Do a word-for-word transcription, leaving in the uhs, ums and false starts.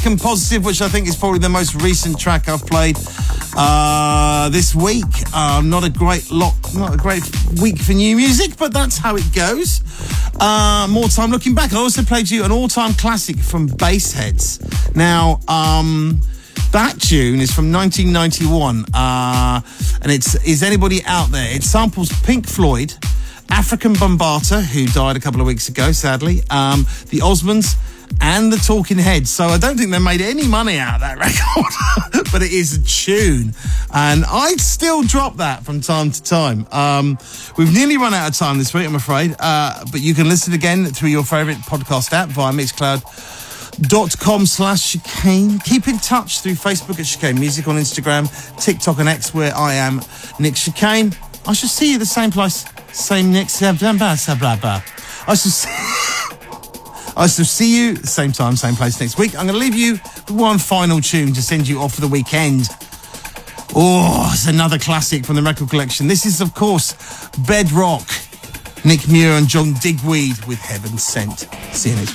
American Positive, which I think is probably the most recent track I've played uh, this week. Uh, not a great lot, not a great week for new music, but that's how it goes. Uh, more time looking back. I also played you an all-time classic from Bassheads. Now, um, that tune is from nineteen ninety-one, uh, and it's Is Anybody Out There? It samples Pink Floyd, African Bambaataa, who died a couple of weeks ago, sadly, um, the Osmonds, and the Talking Heads. So I don't think they made any money out of that record, but it is a tune. And I'd still drop that from time to time. Um, we've nearly run out of time this week, I'm afraid, uh, but you can listen again through your favourite podcast app via mixcloud.com slash chicane. Keep in touch through Facebook at Chicane Music, on Instagram, TikTok and X, where I am Nick Chicane. I shall see you the same place, same Nick, blah, blah, blah, blah, blah. I shall see... I shall see you same time, same place next week. I'm going to leave you with one final tune to send you off for the weekend. Oh, it's another classic from the record collection. This is, of course, Bedrock. Nick Muir and John Digweed with Heaven Sent. See you next week.